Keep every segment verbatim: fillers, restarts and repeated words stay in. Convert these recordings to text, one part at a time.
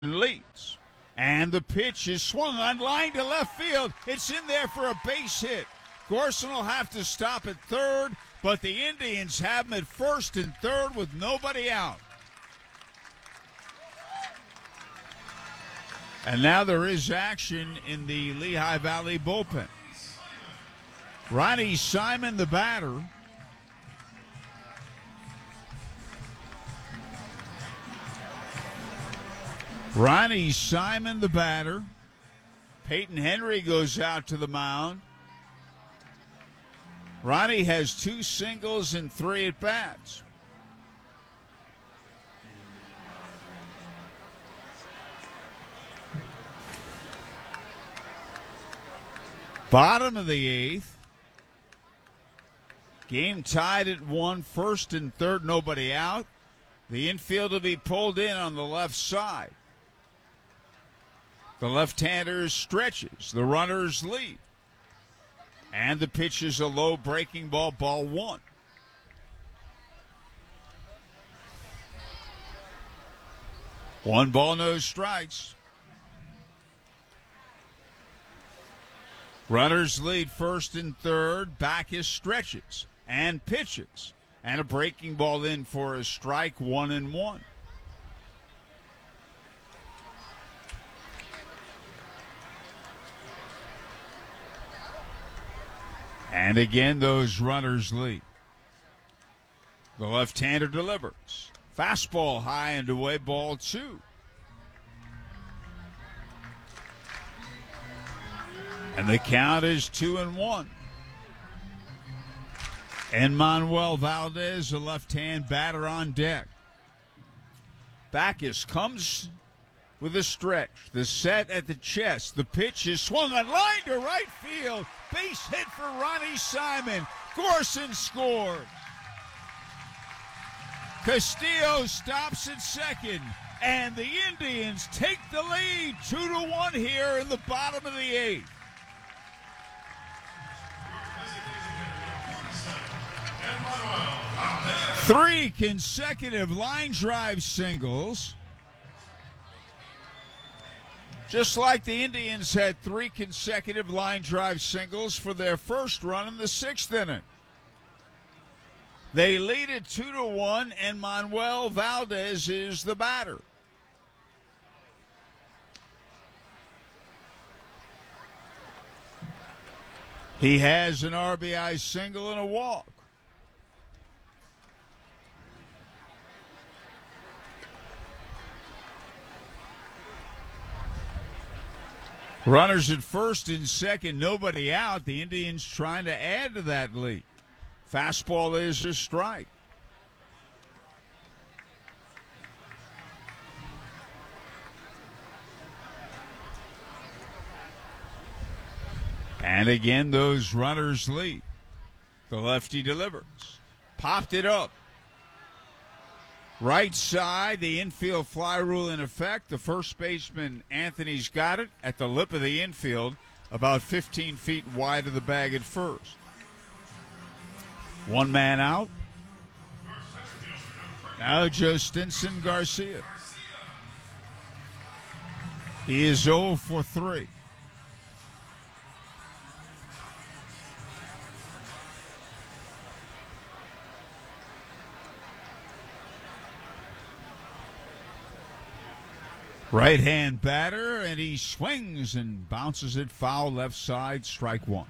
leads. And the pitch is swung on line to left field. It's in there for a base hit. Gorson will have to stop at third, but the Indians have him at first and third with nobody out. And now there is action in the Lehigh Valley bullpen. Ronnie Simon, the batter. Ronnie Simon, the batter. Peyton Henry goes out to the mound. Ronnie has two singles and three at-bats. Bottom of the eighth. Game tied at one, first and third, nobody out. The infield will be pulled in on the left side. The left-hander stretches. The runners lead. And the pitch is a low breaking ball, ball one. One ball, no strikes. Runners lead first and third. Backus stretches and pitches. And a breaking ball in for a strike, one and one. And again, those runners lead. The left-hander delivers. Fastball high and away, ball two. And the count is two and one. And Manuel Valdez, a left-hand batter on deck. Backus comes with a stretch. The set at the chest. The pitch is swung on line to right field. Base hit for Ronnie Simon. Gorson scored. Castillo stops at second. And the Indians take the lead two to one here in the bottom of the eighth. Three consecutive line drive singles. Just like the Indians had three consecutive line drive singles for their first run in the sixth inning. They lead it two to one, and Manuel Valdez is the batter. He has an R B I single and a walk. Runners at first and second, nobody out. The Indians trying to add to that lead. Fastball is a strike. And again, those runners lead. The lefty delivers. Popped it up. Right side, the infield fly rule in effect. The first baseman, Anthony's got it at the lip of the infield, about fifteen feet wide of the bag at first. One man out. Now Joe Stinson Garcia. He is oh for three. Right-hand batter, and he swings and bounces it foul left side, strike one.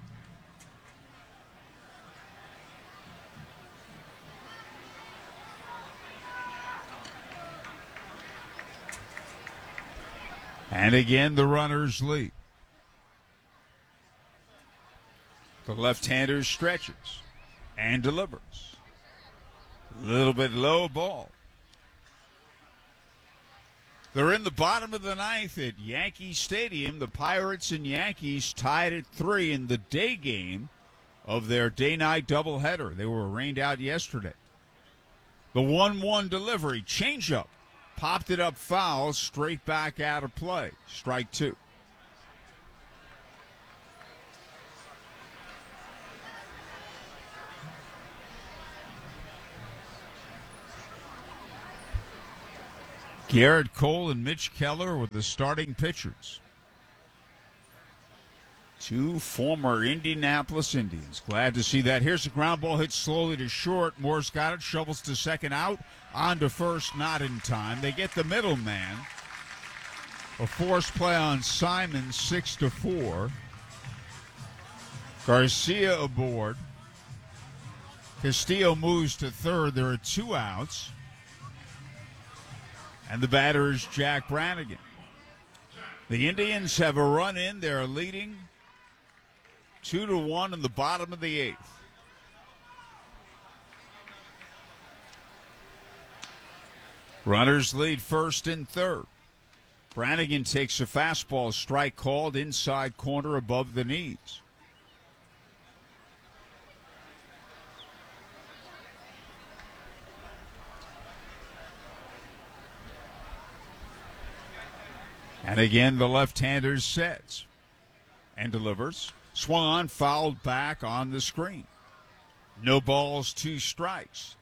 And again, the runners lead. The left-hander stretches and delivers. A little bit low ball. They're in the bottom of the ninth at Yankee Stadium. The Pirates and Yankees tied at three in the day game of their day-night doubleheader. They were rained out yesterday. The one one delivery, changeup, popped it up foul, straight back out of play. Strike two. Garrett Cole and Mitch Keller were the starting pitchers. Two former Indianapolis Indians. Glad to see that. Here's a ground ball hit slowly to short. Moore's got it. Shovels to second out. On to first, not in time. They get the middleman. A forced play on Simon, six to four. Garcia aboard. Castillo moves to third. There are two outs. And the batter is Jack Brannigan. The Indians have a run in. They're leading two to one in the bottom of the eighth. Runners lead first and third. Brannigan takes a fastball strike called inside corner above the knees. And again, the left-hander sets and delivers. Swung on, fouled back on the screen. No balls, two strikes.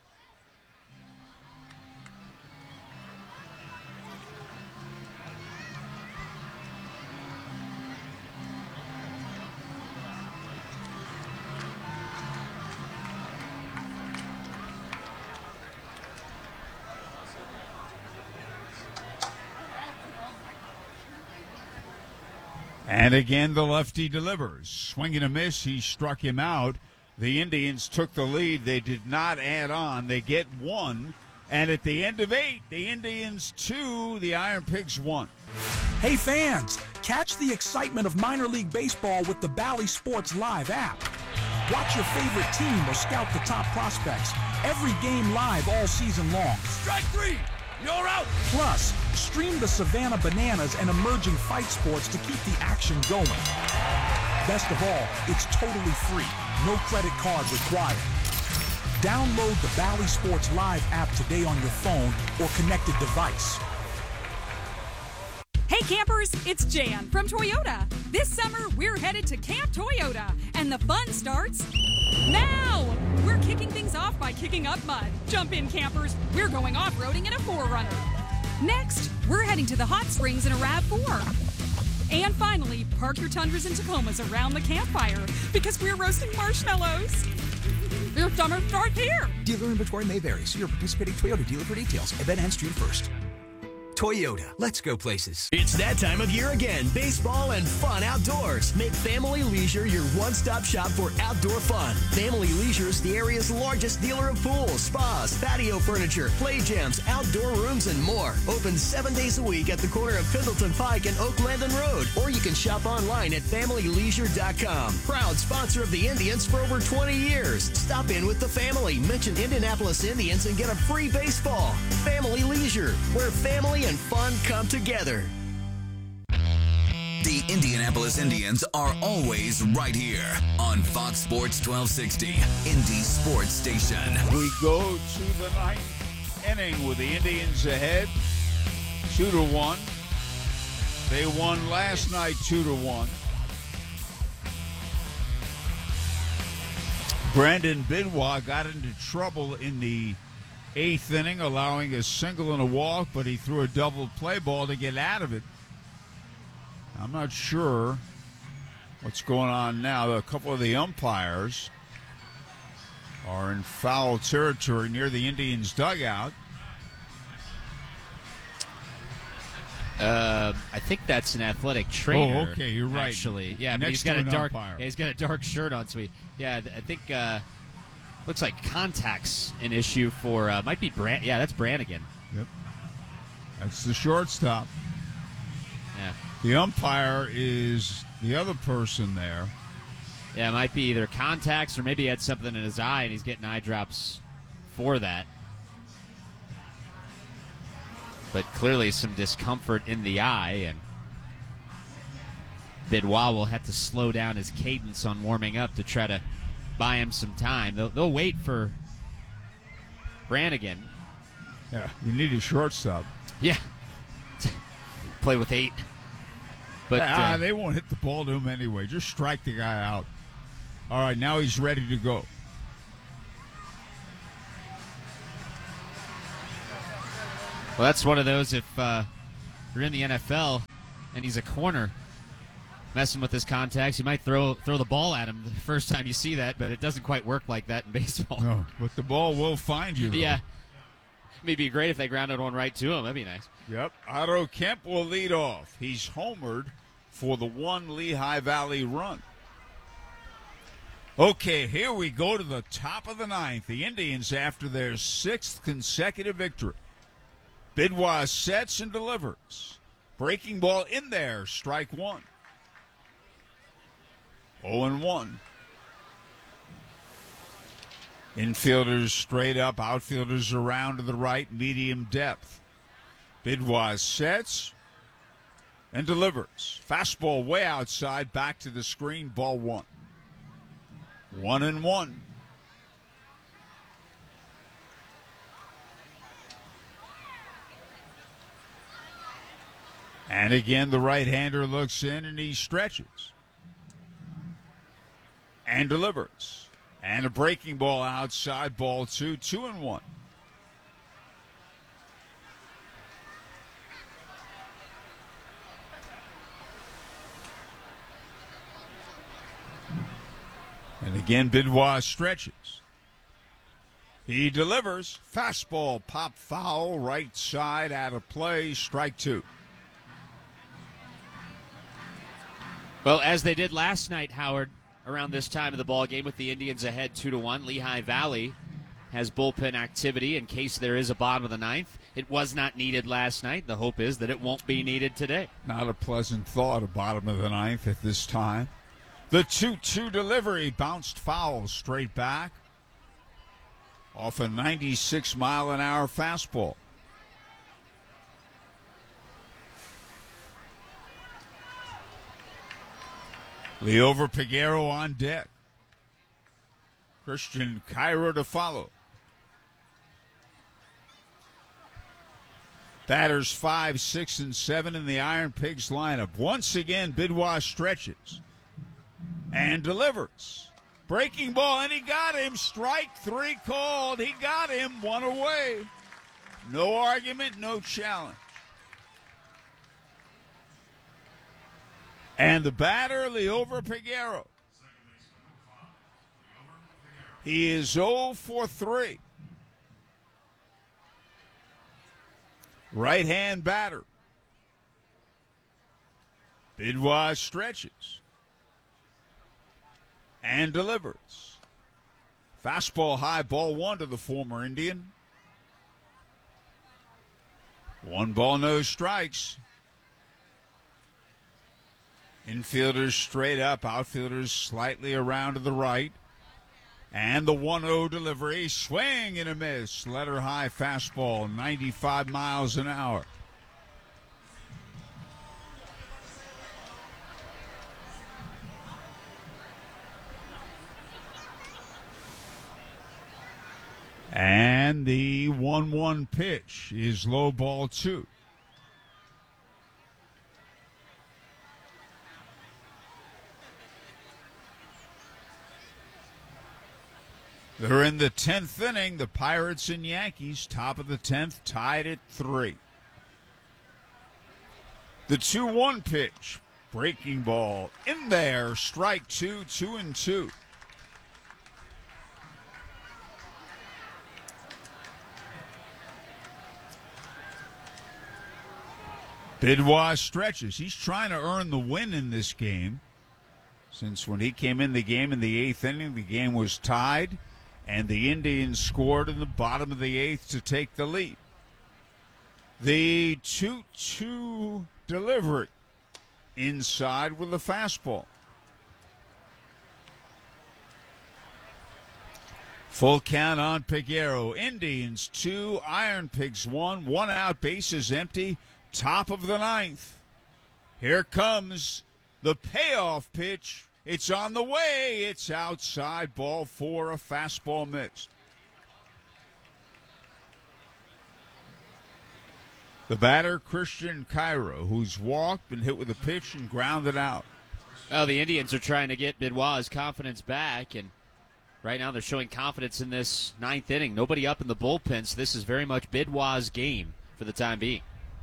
And again, the lefty delivers. Swing and a miss. He struck him out. The Indians took the lead. They did not add on. They get one. And at the end of eight, the Indians two, the Iron Pigs one. Hey fans, catch the excitement of minor league baseball with the Bally Sports Live app. Watch your favorite team or scout the top prospects. Every game live all season long. Strike three! You're out! Plus, stream the Savannah Bananas and emerging fight sports to keep the action going. Best of all, it's totally free. No credit card required. Download the Bally Sports Live app today on your phone or connected device. Hey campers, it's Jan from Toyota. This summer, we're headed to Camp Toyota, and the fun starts now! We're kicking things off by kicking up mud. Jump in, campers. We're going off-roading in a four runner. Next, we're heading to the hot springs in a RAV four. And finally, park your Tundras and Tacomas around the campfire because we're roasting marshmallows. Your summer starts here. Dealer inventory may vary. See your participating Toyota dealer for details. Event ends June first. Toyota, let's go places. It's that time of year again. Baseball and fun outdoors. Make Family Leisure your one-stop shop for outdoor fun. Family Leisure is the area's largest dealer of pools, spas, patio furniture, play gyms, outdoor rooms, and more. Open seven days a week at the corner of Pendleton Pike and Oak Landon Road. Or you can shop online at family leisure dot com. Proud sponsor of the Indians for over twenty years. Stop in with the family. Mention Indianapolis Indians and get a free baseball. Family Leisure, where family and fun come together. The Indianapolis Indians are always right here on Fox Sports twelve sixty, Indy Sports Station. We go to the ninth inning with the Indians ahead, two to one. They won last night two to one. Brandon Bidwell got into trouble in the eighth inning, allowing a single and a walk, but he threw a double play ball to get out of it. I'm not sure what's going on now. A couple of the umpires are in foul territory near the Indians' dugout. Uh, I think that's an athletic trainer. Oh, okay, you're right. Actually, yeah, but Next he's got to a an dark. umpire. Yeah, he's got a dark shirt on. So he, yeah, I think uh, looks like contact's an issue for uh, might be Brand. Yeah, that's Brannigan. Yep, that's the shortstop. Yeah, The umpire is the other person there. yeah, it might be either contacts or maybe he had something in his eye and he's getting eye drops for that. But clearly some discomfort in the eye, and Bidwell will have to slow down his cadence on warming up to try to buy him some time. They'll, they'll wait for Brannigan. Yeah, you need a shortstop. Yeah. Play with eight. But ah, uh, they won't hit the ball to him anyway. Just strike the guy out. All right, now he's ready to go. Well, that's one of those if uh, you're in the N F L and he's a corner messing with his contacts, you might throw throw the ball at him the first time you see that, but it doesn't quite work like that in baseball. No, but the ball will find you, though. Yeah. It'd be great if they grounded one right to him. That'd be nice. Yep. Otto Kemp will lead off. He's homered for the one Lehigh Valley run. Okay, here we go to the top of the ninth. The Indians after their sixth consecutive victory. Bidwaz sets and delivers. Breaking ball in there, strike one. oh and one. Infielders straight up, outfielders around to the right, medium depth. Bidwaz sets and delivers. Fastball way outside, back to the screen, ball one. One and one. And again, the right-hander looks in and he stretches. And delivers. And a breaking ball outside, ball two, two and one. And again, Bidwaz stretches. He delivers. Fastball, pop foul, right side, out of play, strike two. Well, as they did last night, Howard, around this time of the ball game with the Indians ahead two to one, Lehigh Valley has bullpen activity in case there is a bottom of the ninth. It was not needed last night. The hope is that it won't be needed today. Not a pleasant thought, a bottom of the ninth at this time. The two two delivery bounced foul straight back off a ninety-six mile an hour fastball. Liover Peguero on deck. Christian Cairo to follow. Batters five, six, and seven in the Iron Pigs lineup. Once again, Bidwaz stretches and delivers. Breaking ball, and he got him. Strike three called. He got him. One away. No argument, no challenge. And the batter, Liover Peguero. He is oh for three. Right-hand batter. Bidwaz stretches and delivers. Fastball high, ball one to the former Indian. One ball, no strikes. Infielders straight up, outfielders slightly around to the right. And the one oh delivery, swing and a miss. Letter high fastball, ninety-five miles an hour. And the one one pitch is low ball two. They're in the tenth inning. The Pirates and Yankees, top of the tenth, tied at three. The two one pitch, breaking ball in there, strike two, two and two. Bidwaz stretches. He's trying to earn the win in this game. Since when he came in the game in the eighth inning, the game was tied. And the Indians scored in the bottom of the eighth to take the lead. The two two delivery inside with a fastball. Full count on Peguero. Indians two, Iron Pigs one. One out, bases empty. Top of the ninth. Here comes the payoff pitch. It's on the way. It's outside, ball four, a fastball missed. The batter, Christian Cairo, who's walked, been hit with a pitch, and grounded out. Well, the Indians are trying to get Bidwaz confidence back, and right now they're showing confidence in this ninth inning. Nobody up in the bullpen, so this is very much Bidwaz game. for the time being.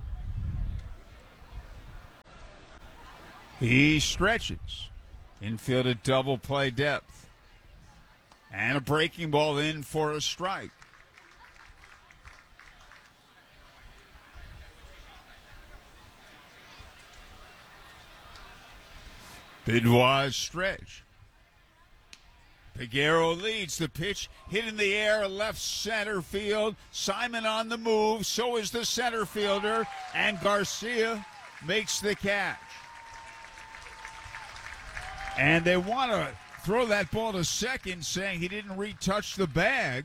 He stretches. Infield at double play depth. And a breaking ball in for a strike. Bidwai's stretch. Peguero leads the pitch, hit in the air, left center field. Simon on the move, so is the center fielder, and Garcia makes the catch. And they want to throw that ball to second, saying he didn't retouch the bag.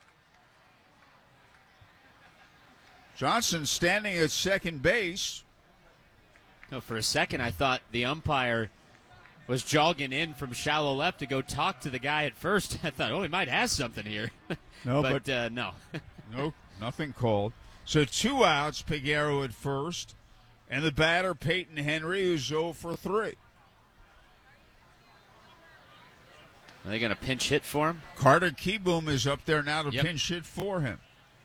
Johnson standing at second base. No, for a second, I thought the umpire was jogging in from shallow left to go talk to the guy at first. I thought, oh, he might have something here. No, but, but uh, no. no, nothing called. So two outs, Peguero at first, and the batter, Peyton Henry, who's oh for three. Are they going to pinch hit for him? Carter Kieboom is up there now to Yep. pinch hit for him.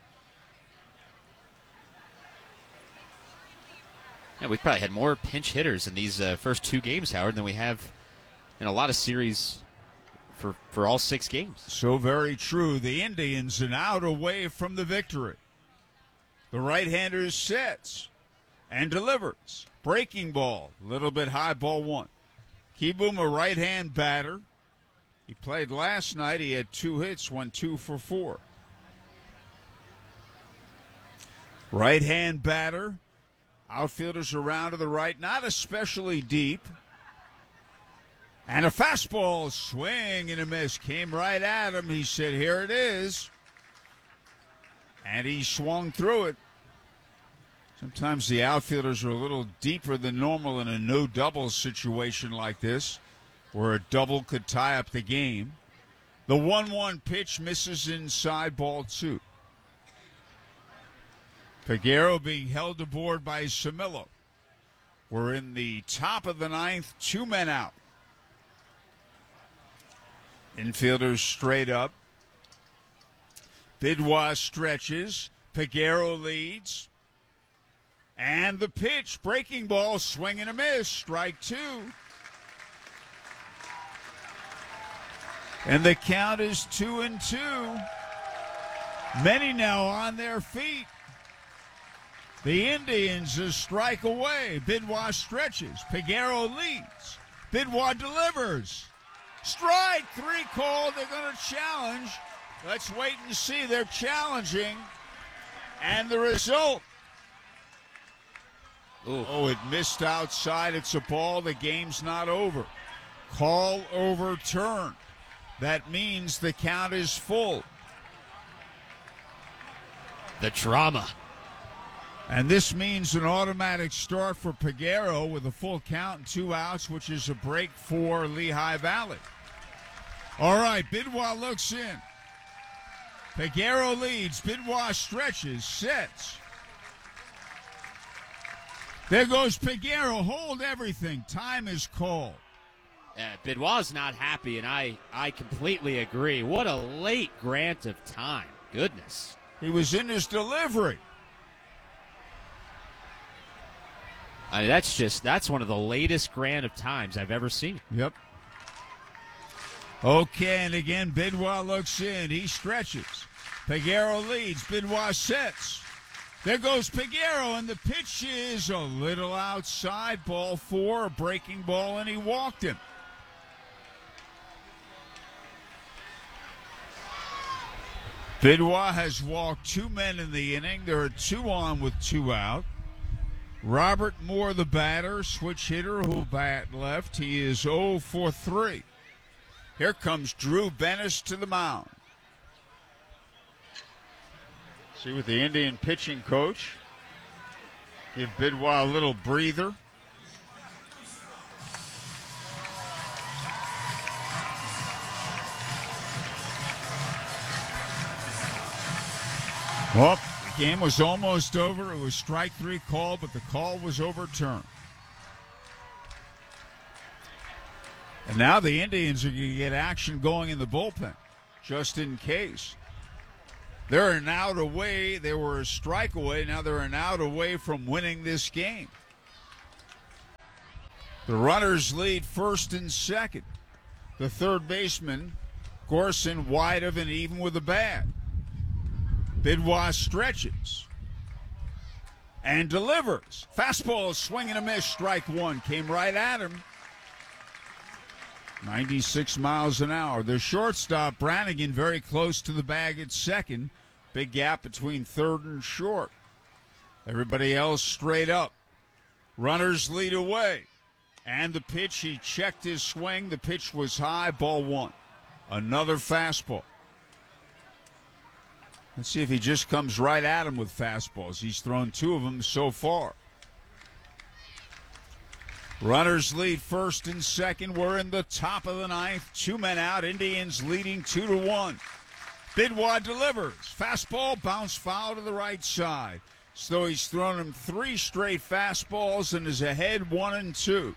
Yeah, we've probably had more pinch hitters in these uh, first two games, Howard, than we have in a lot of series for, for all six games. So very true. The Indians an out away from the victory. The right-hander sets and delivers. Breaking ball, a little bit high, ball one. Kieboom, a right-hand batter. He played last night. He had two hits, went two for four. Right-hand batter. Outfielders around to the right, not especially deep. And a fastball swing and a miss. Came right at him. He said, here it is. And he swung through it. Sometimes the outfielders are a little deeper than normal in a no-double situation like this, where a double could tie up the game. The one one pitch misses inside, ball two. Peguero being held aboard by Samillo. We're in the top of the ninth, two men out. Infielders straight up. Bidwai stretches. Peguero leads. And the pitch, breaking ball, swing and a miss, strike two. And the count is two and two. Many now on their feet. The Indians a strike away. Bidwai stretches. Peguero leads. Bidwai delivers. Strike three called. They're going to challenge. Let's wait and see. They're challenging. And the result. Ooh. Oh, it missed outside. It's a ball. The game's not over. Call overturned. That means the count is full. The drama. And this means an automatic start for Peguero with a full count and two outs, which is a break for Lehigh Valley. All right, Bidwai looks in. Peguero leads. Bidwai stretches, sets. There goes Peguero. Hold everything. Time is called. Uh, Bidwai's not happy, and I, I completely agree. What a late grant of time. Goodness. He was in his delivery. I mean, that's just, that's one of the latest grant of times I've ever seen. Yep. Okay, and again, Bidwai looks in. He stretches. Peguero leads. Bidwai sets. There goes Peguero, and the pitch is a little outside. Ball four, a breaking ball, and he walked him. Bidwai has walked two men in the inning. There are two on with two out. Robert Moore, the batter, switch hitter, who'll bat left. He is oh for three. Here comes Drew Bennis to the mound. See with the Indian pitching coach. Give Bidwai a little breather. Well, the game was almost over. It was strike three called, but the call was overturned. And now the Indians are going to get action going in the bullpen, just in case. They're an out away. They were a strike away. Now they're an out away from winning this game. The runners lead first and second. The third baseman, Gorson, wide of and even with the bat. Bidwell stretches and delivers. Fastball, swing and a miss, strike one. Came right at him. ninety-six miles an hour. The shortstop, Brannigan, very close to the bag at second. Big gap between third and short. Everybody else straight up. Runners lead away. And the pitch, he checked his swing. The pitch was high, ball one. Another fastball. Let's see if he just comes right at him with fastballs. He's thrown two of them so far. Runners lead first and second. We're in the top of the ninth. Two men out. Indians leading two to one. Bidwell delivers. Fastball, bounce foul to the right side. So he's thrown him three straight fastballs and is ahead one and two.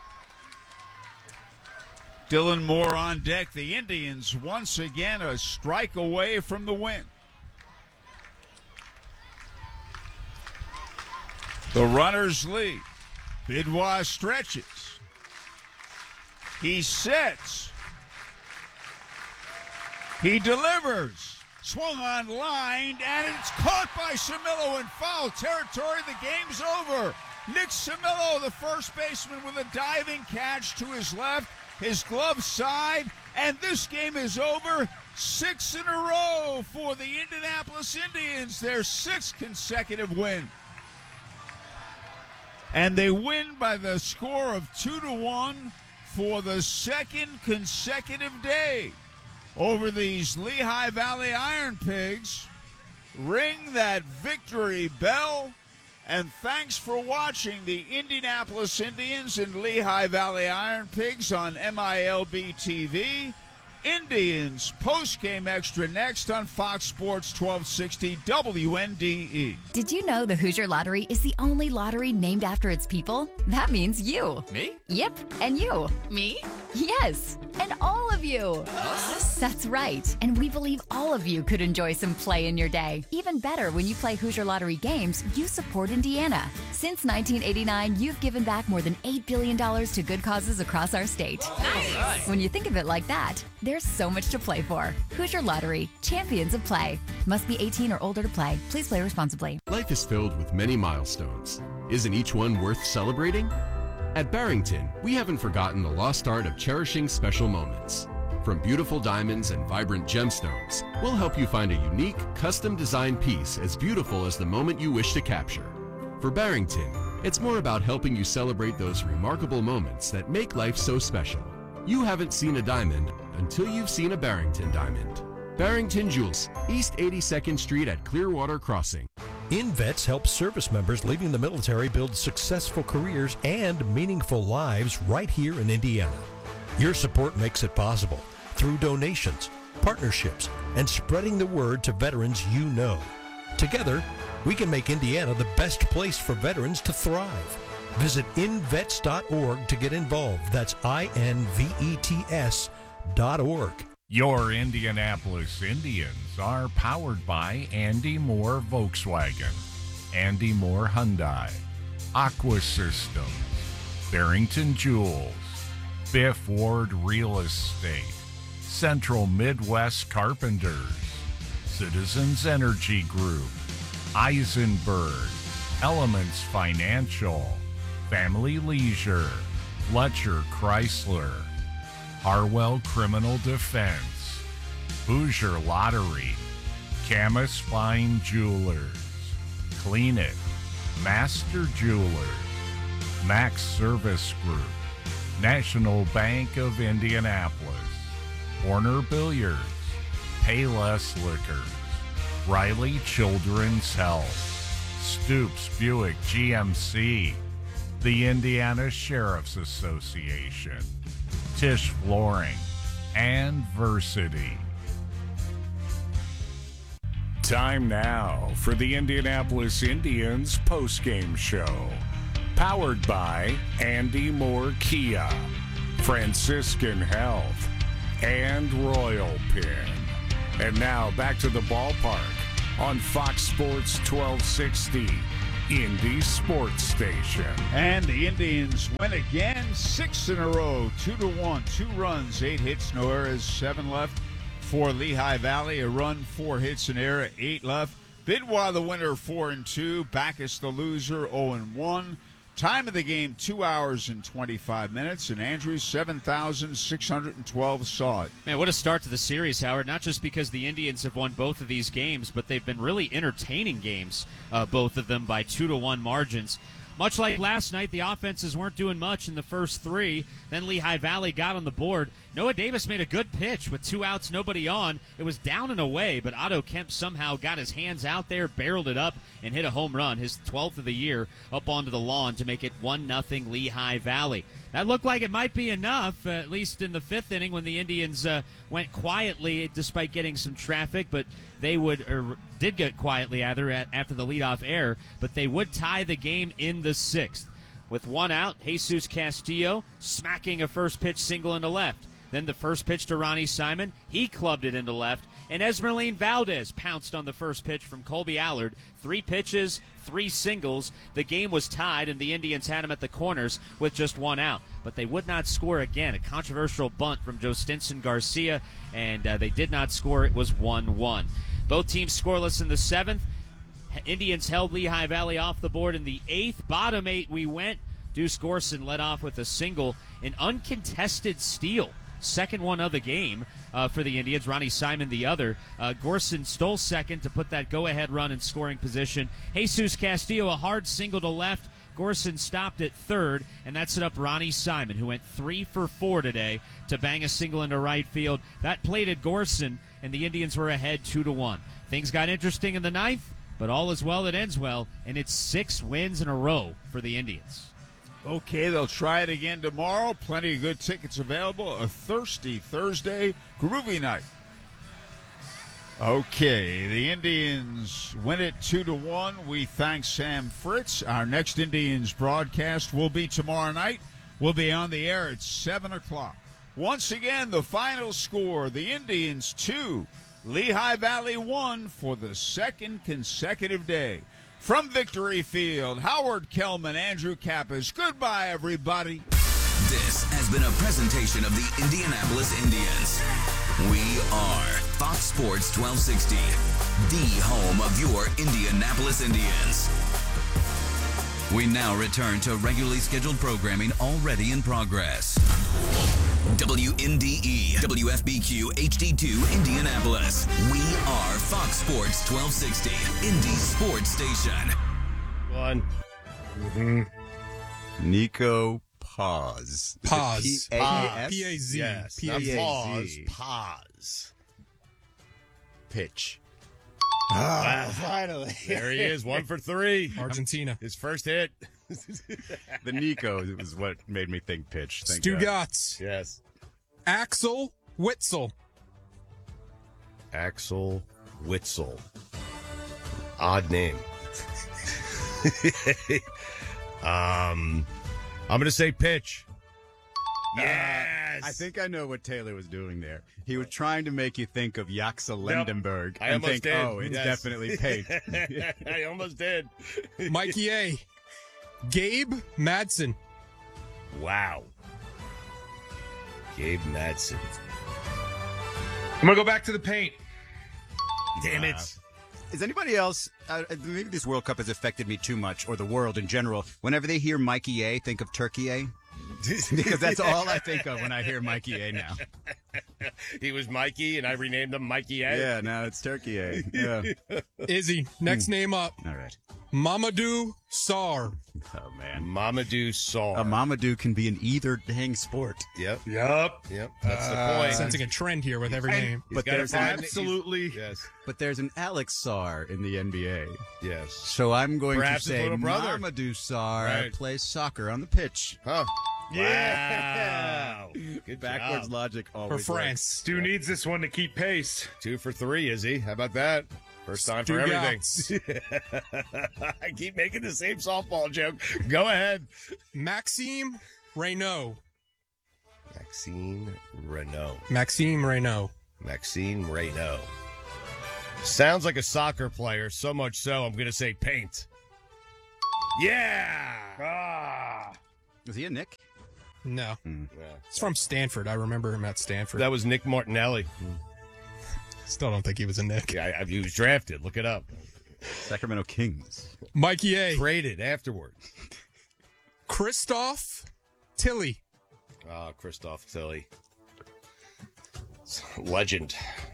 Dylan Moore on deck. The Indians once again a strike away from the win. The runners lead. Bidwell stretches. He sets. He delivers. Swung on line, and it's caught by Camillo in foul territory. The game's over. Nick Camillo, the first baseman, with a diving catch to his left, his glove side, and this game is over. Six in a row for the Indianapolis Indians, their sixth consecutive win. And they win by the score of two to one for the second consecutive day over these Lehigh Valley Iron Pigs. Ring that victory bell, and thanks for watching the Indianapolis Indians and Lehigh Valley Iron Pigs on M I L B T V. Indians post-game extra next on Fox Sports twelve sixty W N D E. Did you know the Hoosier Lottery is the only lottery named after its people? That means you. Me? Yep, and you. Me? Yes, and all of you. Us? That's right, and we believe all of you could enjoy some play in your day. Even better, when you play Hoosier Lottery games, you support Indiana. Since nineteen eighty-nine, you've given back more than eight billion dollars to good causes across our state. Nice. When you think of it like that, there's so much to play for. Hoosier Lottery, champions of play. Must be eighteen or older to play. Please play responsibly. Life is filled with many milestones. Isn't each one worth celebrating? At Barrington, we haven't forgotten the lost art of cherishing special moments. From beautiful diamonds and vibrant gemstones, we'll help you find a unique, custom-designed piece as beautiful as the moment you wish to capture. For Barrington, it's more about helping you celebrate those remarkable moments that make life so special. You haven't seen a diamond until you've seen a Barrington diamond. Barrington Jewels, East eighty-second Street at Clearwater Crossing. InVets helps service members leaving the military build successful careers and meaningful lives right here in Indiana. Your support makes it possible through donations, partnerships, and spreading the word to veterans you know. Together, we can make Indiana the best place for veterans to thrive. Visit invets dot org to get involved. That's I N V E T S dot org. Your Indianapolis Indians are powered by Andy Moore Volkswagen, Andy Moore Hyundai, Aqua Systems, Barrington Jewels, Biff Ward Real Estate, Central Midwest Carpenters, Citizens Energy Group, Eisenberg, Elements Financial, Family Leisure, Fletcher Chrysler, Harwell Criminal Defense, Hoosier Lottery, Camus Fine Jewelers, Clean It, Master Jewelers, Max Service Group, National Bank of Indianapolis, Warner Billiards, Payless Liquors, Riley Children's Health, Stoops Buick G M C, the Indiana Sheriff's Association, Tisch Flooring, and Versity. Time now for the Indianapolis Indians postgame show. Powered by Andy Moore Kia, Franciscan Health, and Royal Pin. And now back to the ballpark on Fox Sports twelve sixty, Indy Sports Station. And the Indians win again, six in a row, two to one, two runs, eight hits, no errors, seven left for Lehigh Valley. A run, four hits, an error, eight left. Bidwa the winner, four and two. Backus the loser, zero and one. Time of the game, two hours and twenty-five minutes. And Andrews, seven thousand six hundred twelve saw it. Man, what a start to the series, Howard. Not just because the Indians have won both of these games, but they've been really entertaining games, uh, both of them by two to one margins. Much like last night, the offenses weren't doing much in the first three. Then Lehigh Valley got on the board. Noah Davis made a good pitch with two outs, nobody on. It was down and away, but Otto Kemp somehow got his hands out there, barreled it up, and hit a home run, his twelfth of the year, up onto the lawn to make it one nothing Lehigh Valley. That looked like it might be enough, uh, at least in the fifth inning when the Indians uh, went quietly despite getting some traffic, but they would, or did get quietly either at, after the leadoff error, but they would tie the game in the sixth. With one out, Jesus Castillo smacking a first pitch single into left. Then the first pitch to Ronnie Simon, he clubbed it into left, and Esmeralyn Valdez pounced on the first pitch from Colby Allard. Three pitches, three singles. The game was tied, and the Indians had him at the corners with just one out. But they would not score again. A controversial bunt from Joe Stinson Garcia, and uh, they did not score. It was one one. Both teams scoreless in the seventh. Indians held Lehigh Valley off the board in the eighth. Bottom eight we went. Deuce Gorson led off with a single, an uncontested steal. Second one of the game uh, for the Indians. Ronnie Simon the other. Uh, Gorson stole second to put that go-ahead run in scoring position. Jesus Castillo, a hard single to left. Gorson stopped at third, and that set up Ronnie Simon, who went three for four today to bang a single into right field. That plated Gorson, and the Indians were ahead two to one. Things got interesting in the ninth, but all is well that ends well, and it's six wins in a row for the Indians. Okay, they'll try it again tomorrow. Plenty of good tickets available. A thirsty Thursday groovy night. Okay, the Indians win it two to one. We thank Sam Fritz. Our next Indians broadcast will be tomorrow night. We'll be on the air at seven o'clock. Once again, the final score, the Indians two, Lehigh Valley one for the second consecutive day. From Victory Field, Howard Kellman, Andrew Kappas. Goodbye, everybody. This has been a presentation of the Indianapolis Indians. We are Fox Sports twelve sixty, the home of your Indianapolis Indians. We now return to regularly scheduled programming already in progress. W N D E, W F B Q, H D two, Indianapolis. We are Fox Sports twelve sixty, Indy Sports Station. One. Mm-hmm. Nico Paz. Paz. P A S? P A Z. Yes. P A Z. Not pause. Paz. Pitch. Ah, Wow. finally. There he is, one for three. Argentina. His first hit. The Nico was what made me think pitch. Thank Stu God. Gatz. Yes. Axel Witzel. Axel Witzel. Odd name. um, I'm going to say pitch. Yes. I think I know what Taylor was doing there. He was trying to make you think of Jaxa Lindenberg I and almost think, did. oh, it's Yes. definitely pitch. I almost did. Mikey A. Gabe Madsen. Wow. Gabe Madsen. I'm going to go back to the paint. Damn it. Is anybody else, uh, maybe this World Cup has affected me too much, or the world in general, whenever they hear Mikey A, think of Turkey A? Because that's all I think of when I hear Mikey A now. He was Mikey, and I renamed him Mikey A. Yeah, now it's Turkey A. Yeah. Izzy, next Hmm. name up. All right. Mamadou Sarr. Oh, man. Mamadou Sarr. A Mamadou can be in either dang sport. Yep. Yep. Yep. That's Uh, the point. Sensing a trend here with every And- name. He's But got a there's brand- Absolutely. Yes. But there's an Alex Sarr in the N B A. Yes. So I'm going Perhaps to his say little brother. Mamadou Sarr Right. plays soccer on the pitch. Huh. Yeah. Wow. Good Backwards job. logic For always France. Stu needs this one to keep pace. Two for three, Izzy. How about that? First time Stu for everything. Gatz. I keep making the same softball joke. Go ahead. Maxime Reynaud. Maxine Renault. Maxime Reynaud. Maxine Reynaud. Sounds like a soccer player, so much so I'm going to say paint. Yeah! Ah. Was he a Nick? No. Yeah. It's from Stanford. I remember him at Stanford. That was Nick Martinelli. Still don't think he was a Nick. Yeah, I, he was drafted. Look it up. Sacramento Kings. Mikey A. Traded afterward. Christoph Tilly. Oh, Christoph Tilly. Legend.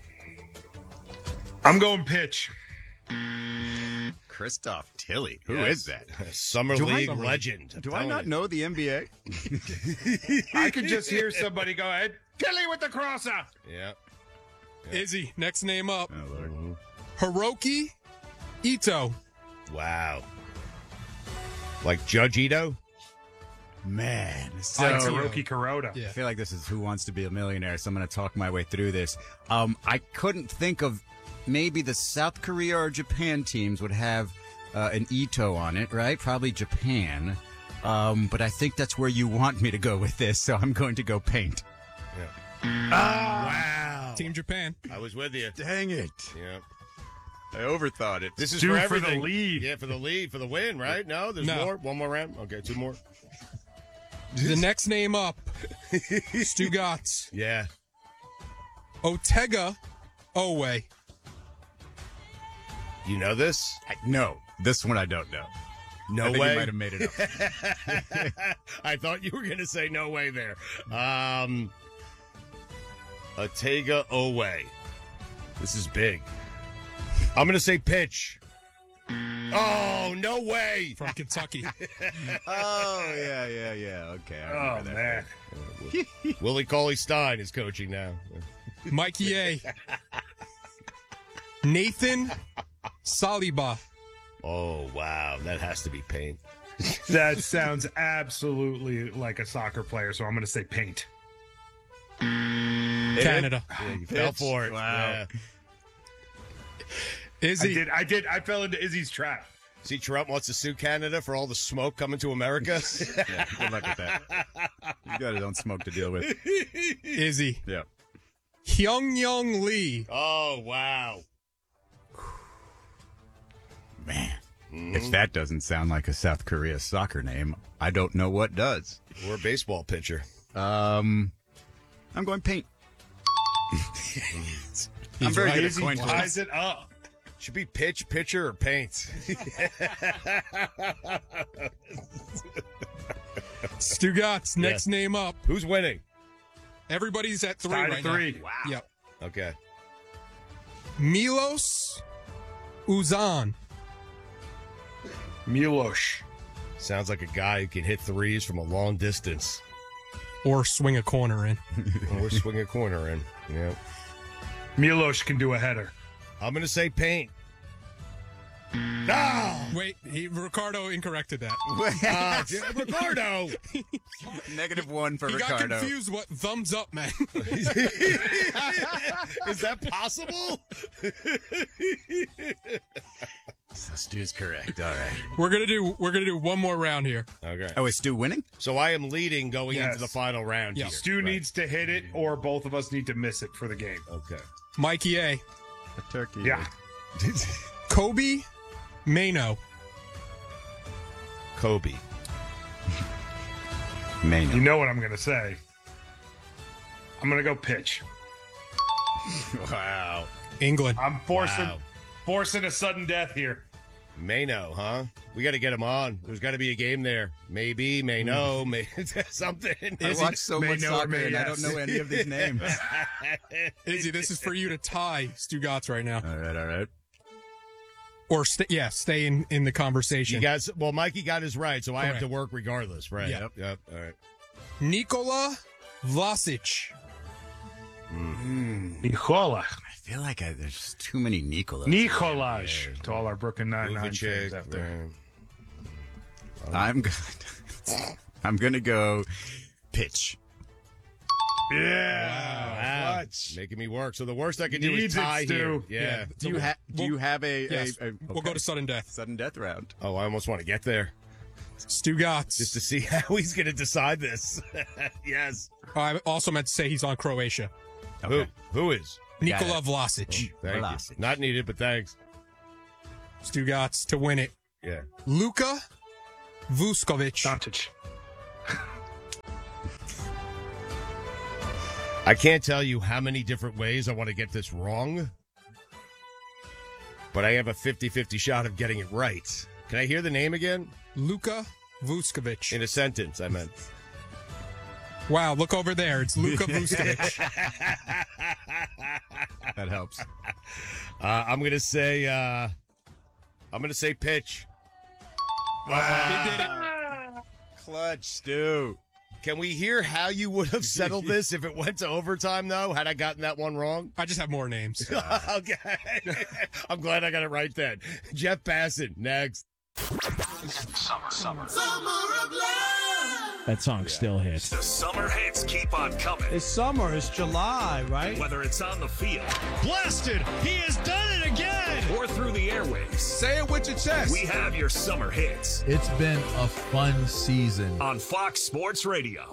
I'm going pitch. Christoph Tilly. Who Yes. is that? Summer Do I- League legend. I'm Do I telling not you. know the N B A? I could just hear somebody go ahead. Tilly with the crosser. Yeah. Izzy, next name up. Oh, Lord. Hiroki Ito. Wow. Like Judge Ito? Man. So, Like Hiroki Kuroda. Yeah. I feel like this is Who Wants to Be a Millionaire, so I'm going to talk my way through this. Um, I couldn't think of maybe the South Korea or Japan teams would have uh, an Ito on it, right? Probably Japan. Um, but I think that's where you want me to go with this, so I'm going to go paint. Yeah. Wow. Team Japan. I was with you. Dang it. Yeah. I overthought it. This is Due for for the everything. lead. Yeah, for the lead, for the win, right? No, there's No. more. One more round. Okay, two more. The next name up. Stugatz. Yeah. Otega Owe. You know this? I, no, this one I don't know. No I think way. you might have made it up. I thought you were going to say no way there. Um, Otega Owe. This is big. I'm going to say pitch. Oh, no way. From Kentucky. Oh, yeah, yeah, yeah. Okay. I Oh, remember man. that. Willie Cauley-Stein is coaching now. Mikey A. Nathan Saliba. Oh, wow. That has to be paint. That sounds absolutely like a soccer player, so I'm going to say paint. Canada. Yeah, you fell Pitch. for it. Wow. Yeah. I Izzy. did. I did. I fell into Izzy's trap. See, Trump wants to sue Canada for all the smoke coming to America. Yeah, good luck with that. You got his own smoke to deal with. Izzy. Yeah. Hyung Young Lee. Oh, wow. Man, if that doesn't sound like a South Korea soccer name, I don't know what does. Or a baseball pitcher. Um, I'm going paint. I'm very right. good at Izzy coin ties toss. it up. Should be pitch, pitcher, or paint. Stugatz. Next Yeah. name up. Who's winning? Everybody's at three Tied right at three. now. Wow. Yep. Okay. Milos Uzan. Milosh. Sounds like a guy who can hit threes from a long distance. Or swing a corner in. Or swing a corner in. Yeah. Milosh can do a header. I'm going to say paint. No! Wait, he, Ricardo incorrected that. Uh, Ricardo! Negative one for He got Ricardo. confused what thumbs up meant. Is that possible? So Stu's correct. All right. We're gonna do we're gonna do one more round here. Okay. Oh, is Stu winning? So I am leading going Yes. into the final round Yeah. here. Stu Right. needs to hit it, or both of us need to miss it for the game. Okay. Mikey A. A turkey. Yeah. Kobe Mano. Kobe. Mano. You know what I'm going to say. I'm going to go pitch. Wow. England. I'm forcing Wow. forcing a sudden death here. Mano, huh? We got to get him on. There's got to be a game there. Maybe, may no, may something. I watch so May much know or soccer may and I yes. don't know any of these names. Izzy, this is for you to tie Stugatz right now. All right, all right. Or stay yeah, stay in, in the conversation. You guys, well, Mikey got his right, so I have Correct. to work regardless, right? Yep. Yep. All right. Nikola Vlasic. Nikola. I feel like I, there's too many Nicolas. Nikolaj. To all our Brooklyn Nine-Nine Uvacek, fans out there. uh, I'm going I'm going to go pitch. Wow. Making me work. So the worst I can do Needs is it, tie Stu. here. Yeah. Yeah. Do you, ha- do you have a, Yes. a, a We'll go to sudden death. sudden death round? Oh, I almost want to get there Stugatz. just to see how he's going to decide this. Yes. I also meant to say he's on Croatia. Who? Who is? Nikola Vlasic. Thank Vlasic. you. Not needed, but thanks. Stugotz to win it. Yeah. Luka Vuskovic. Doncic. I can't tell you how many different ways I want to get this wrong, but I have a fifty-fifty shot of getting it right. Can I hear the name again? Luka Vuskovic. In a sentence, I meant. Wow, look over there. It's Luka Vuskovic. That helps. Uh, I'm going to say, uh, I'm going to say pitch. Wow. He did it. Clutch, Stu. Can we hear how you would have settled this if it went to overtime, though? Had I gotten that one wrong? I just have more names. Okay. I'm glad I got it right then. Jeff Bassett, next. Summer, summer. That song still hits. The summer hits keep on coming. It's summer. It's July, right? Whether it's on the field. Blasted! He has done it again! Or through the airwaves. Say it with your chest. We have your summer hits. It's been a fun season. On Fox Sports Radio.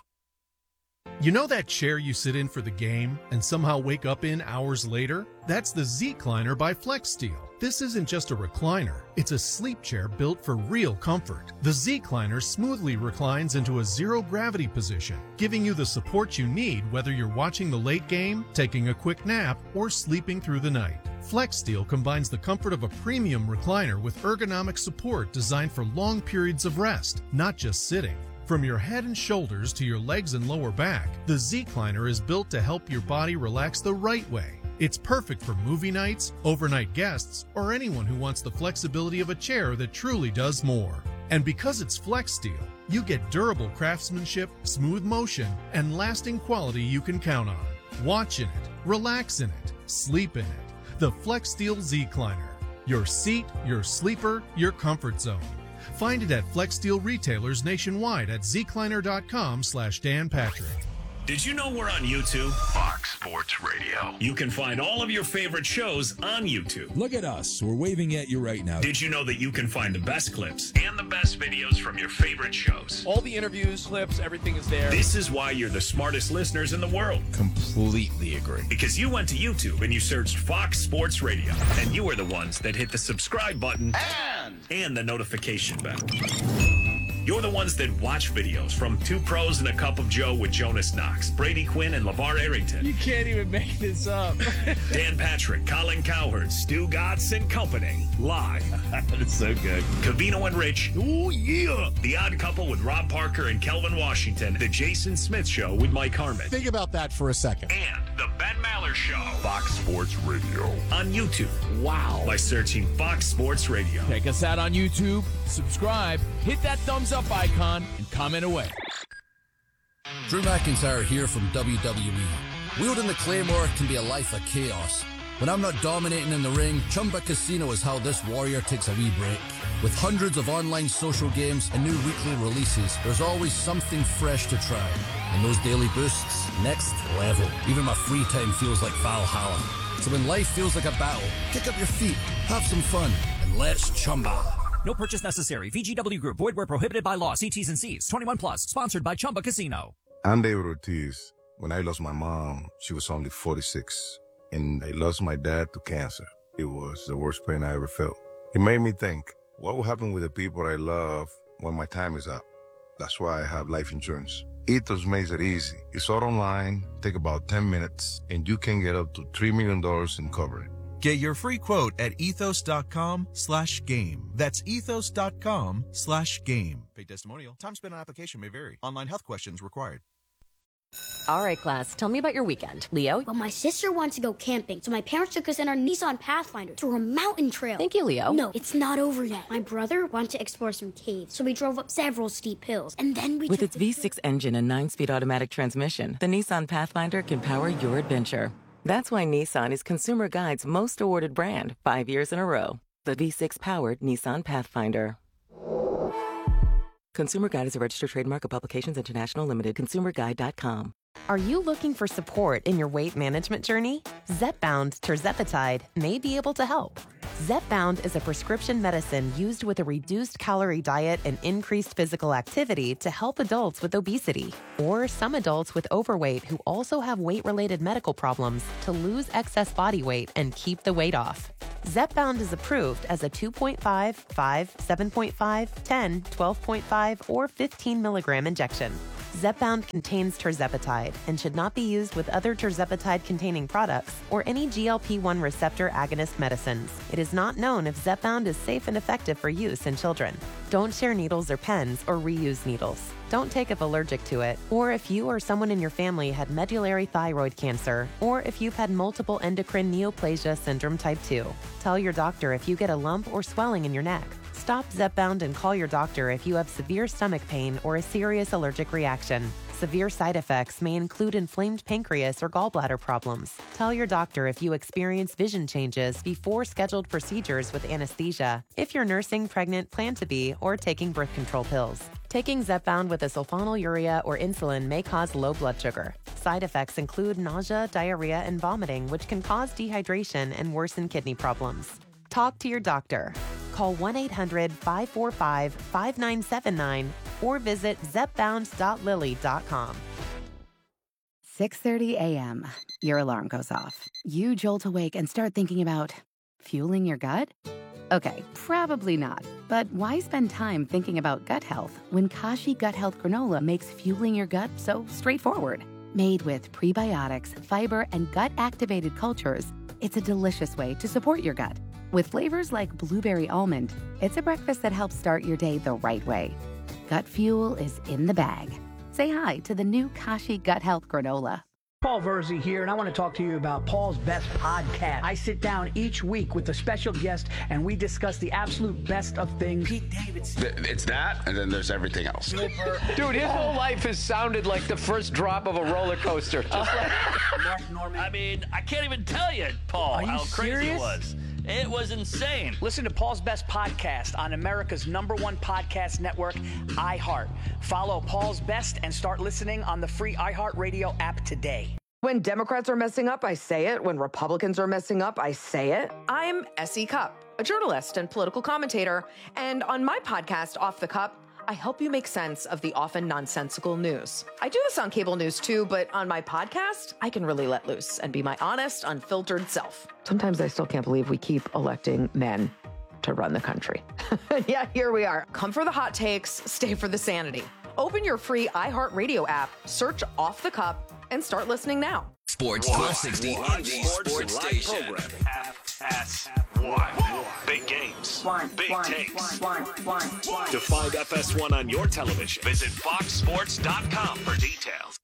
You know that chair you sit in for the game and somehow wake up in hours later? That's the Z-Cliner by FlexSteel. This isn't just a recliner. It's a sleep chair built for real comfort. The Z-Cliner smoothly reclines into a zero-gravity position, giving you the support you need whether you're watching the late game, taking a quick nap, or sleeping through the night. FlexSteel combines the comfort of a premium recliner with ergonomic support designed for long periods of rest, not just sitting. From your head and shoulders to your legs and lower back, the Z-Cliner is built to help your body relax the right way. It's perfect for movie nights, overnight guests, or anyone who wants the flexibility of a chair that truly does more. And because it's FlexSteel, you get durable craftsmanship, smooth motion, and lasting quality you can count on. Watch in it, relax in it, sleep in it. The FlexSteel Z-Cliner. Your seat, your sleeper, your comfort zone. Find it at FlexSteel retailers nationwide at zcliner.com slash Dan Patrick. Did you know we're on YouTube? Fox Sports Radio. You can find all of your favorite shows on YouTube. Look at us. We're waving at you right now. Did you know that you can find the best clips and the best videos from your favorite shows? All the interviews, clips, everything is there. This is why you're the smartest listeners in the world. Completely agree. Because you went to YouTube and you searched Fox Sports Radio. And you are the ones that hit the subscribe button and, and the notification bell. You're the ones that watch videos from Two Pros and a Cup of Joe with Jonas Knox, Brady Quinn, and LeVar Arrington. You can't even make this up. Dan Patrick, Colin Cowherd, Stu Gotts, and company. Live. That's so good. Cavino and Rich. Oh, yeah. The Odd Couple with Rob Parker and Kelvin Washington. The Jason Smith Show with Mike Harmon. Think about that for a second. And the Ben Maller Show. Fox Sports Radio. On YouTube. Wow. By searching Fox Sports Radio. Check us out on YouTube. Subscribe. Hit that thumbs up icon and comment away. Drew McIntyre here from W W E. Wielding the Claymore can be a life of chaos. When I'm not dominating in the ring, Chumba Casino is how this warrior takes a wee break. With hundreds of online social games and new weekly releases, there's always something fresh to try. And those daily boosts, next level. Even my free time feels like Valhalla. So when life feels like a battle, kick up your feet, have some fun, and let's Chumba. No purchase necessary. V G W Group. Void where prohibited by law. See T's and C's. twenty-one plus. Sponsored by Chumba Casino. I'm David Ortiz. When I lost my mom, she was only forty-six. And I lost my dad to cancer. It was the worst pain I ever felt. It made me think, what will happen with the people I love when my time is up? That's why I have life insurance. Ethos makes it easy. It's all online, take about ten minutes, and you can get up to three million dollars in coverage. Get your free quote at ethos.com slash game. That's ethos.com slash game. Paid testimonial. Time spent on application may vary. Online health questions required. All right, class, tell me about your weekend. Leo? Well, my sister wanted to go camping, so my parents took us in our Nissan Pathfinder through a mountain trail. Thank you, Leo. No, it's not over yet. My brother wanted to explore some caves, so we drove up several steep hills, and then we With took its V six engine and nine-speed automatic transmission, the Nissan Pathfinder can power your adventure. That's why Nissan is Consumer Guide's most awarded brand, five years in a row. The V six-powered Nissan Pathfinder. Consumer Guide is a registered trademark of Publications International Limited. consumer guide dot com. Are you looking for support in your weight management journey? Zepbound tirzepatide may be able to help. Zepbound is a prescription medicine used with a reduced calorie diet and increased physical activity to help adults with obesity, or some adults with overweight who also have weight-related medical problems to lose excess body weight and keep the weight off. Zepbound is approved as a two point five, five, seven point five, ten, twelve point five, or fifteen milligram injection. Zepbound contains tirzepatide and should not be used with other tirzepatide-containing products or any G L P one receptor agonist medicines. It is not known if Zepbound is safe and effective for use in children. Don't share needles or pens or reuse needles. Don't take if allergic to it, or if you or someone in your family had medullary thyroid cancer, or if you've had multiple endocrine neoplasia syndrome type two. Tell your doctor if you get a lump or swelling in your neck. Stop Zepbound and call your doctor if you have severe stomach pain or a serious allergic reaction. Severe side effects may include inflamed pancreas or gallbladder problems. Tell your doctor if you experience vision changes before scheduled procedures with anesthesia, if you're nursing, pregnant, plan to be, or taking birth control pills. Taking Zepbound with a sulfonylurea or insulin may cause low blood sugar. Side effects include nausea, diarrhea, and vomiting, which can cause dehydration and worsen kidney problems. Talk to your doctor. Call one eight hundred, five four five, five nine seven nine or visit zepbound dot lilly dot com. six thirty a.m. Your alarm goes off. You jolt awake and start thinking about fueling your gut? Okay, probably not. But why spend time thinking about gut health when Kashi Gut Health Granola makes fueling your gut so straightforward? Made with prebiotics, fiber, and gut-activated cultures, it's a delicious way to support your gut. With flavors like blueberry almond, it's a breakfast that helps start your day the right way. Gut fuel is in the bag. Say hi to the new Kashi Gut Health Granola. Paul Verzi here, and I want to talk to you about Paul's Best Podcast. I sit down each week with a special guest, and we discuss the absolute best of things. Pete Davidson. It's that, and then there's everything else. Dude, his whole life has sounded like the first drop of a roller coaster. Just like Mark Norman. I mean, I can't even tell you, Paul, Are you how crazy serious? it was. It was insane. Listen to Paul's Best Podcast on America's number one podcast network, iHeart. Follow Paul's Best and start listening on the free iHeartRadio app today. When Democrats are messing up, I say it. When Republicans are messing up, I say it. I'm Essie Cupp, a journalist and political commentator. And on my podcast, Off the Cup, I help you make sense of the often nonsensical news. I do this on cable news too, but on my podcast, I can really let loose and be my honest, unfiltered self. Sometimes I still can't believe we keep electing men to run the country. Yeah, here we are. Come for the hot takes, stay for the sanity. Open your free iHeartRadio app, search Off the Cup, and start listening now. Sports twelve sixty Indy Sports Station. F S one. Big games. One, Big one, takes. one, one, one. To find F S one on your television, visit fox sports dot com for details.